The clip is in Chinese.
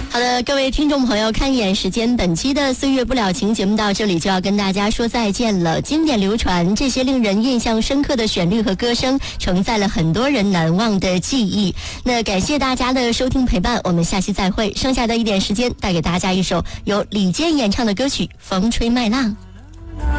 好的，各位听众朋友，看一眼时间，本期的岁月不了情节目到这里就要跟大家说再见了。经典流传，这些令人印象深刻的旋律和歌声，承载了很多人难忘的记忆。那感谢大家的收听陪伴，我们下期再会。剩下的一点时间，带给大家一首由李健演唱的歌曲《风吹麦浪》。